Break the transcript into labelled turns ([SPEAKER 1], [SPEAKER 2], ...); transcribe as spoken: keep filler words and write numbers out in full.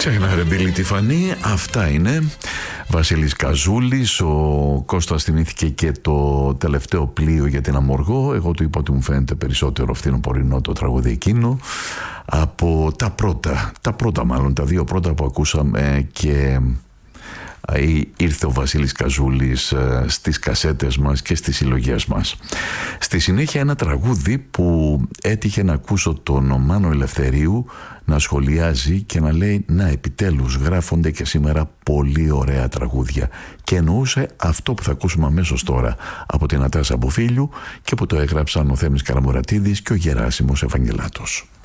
[SPEAKER 1] Ξέχνα ρε Μπίλη τη φανή. Αυτά είναι. Βασίλης Καζούλης. Ο Κώστας θυμήθηκε και το τελευταίο πλοίο για την Αμοργό. Εγώ του είπα ότι μου φαίνεται περισσότερο φθινοπορεινό το τραγούδι εκείνο από τα πρώτα, τα πρώτα μάλλον, τα δύο πρώτα που ακούσαμε, και ήρθε ο Βασίλης Καζούλης στις κασέτες μας και στις συλλογές μας. Στη συνέχεια ένα τραγούδι που έτυχε να ακούσω τον Μάνο Ελευθερίου να σχολιάζει και να λέει «Να, επιτέλους γράφονται και σήμερα πολύ ωραία τραγούδια», και εννοούσε αυτό που θα ακούσουμε αμέσως τώρα από την Νατάσα Μποφίλιου και που το έγραψαν ο Θέμης Καραμουρατίδης και ο Γεράσιμος Ευαγγελάτος.